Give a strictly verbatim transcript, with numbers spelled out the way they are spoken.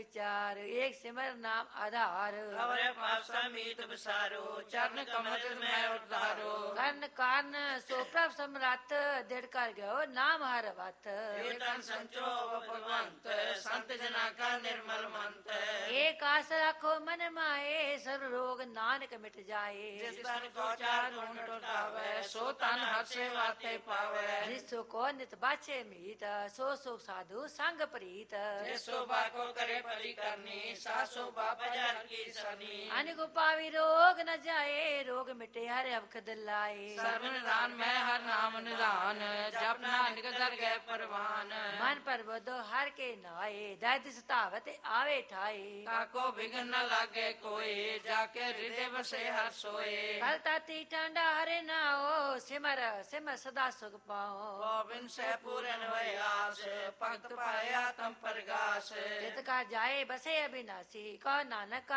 विचार एक सिमर नाम आधार अवरे पाप समीत विसारो चरण कमल में उतारो कर्ण कारण सो प्रभ समरथ दृढ़ कर गयो नाम हर वत कीर्तन संचो भगवंत संत जना का निर्मल मंत एक आस रखो मन माए सर्व रोग नानक मिट जाए जिस तन को चार गुण टुटावे सो तन हर से वाते पावे जिसो को नित बाछे मीत सो सुख साधु संग प्रीत जिस शोभा को करे परी करनी सा शोभा बजार की सनी अनिक पावी रोग न जाए रोग मिटे हर अवखद लाए सर्व निदान में हर नाम निदान जप नानक दर गए परवान मन पर बदो हर के नाए दैत सतावत आवे ठाए ताको विघ्न न लागे कोई जाके हृदय बसे हर सोए कल ताती टांडा हरे नाओ सिमर सिमर सदा सुख पाओ गोविंद से पूरन हुए आस भक्त पाया तम परगास जित का जाए बसे अविनाशी कौ नानक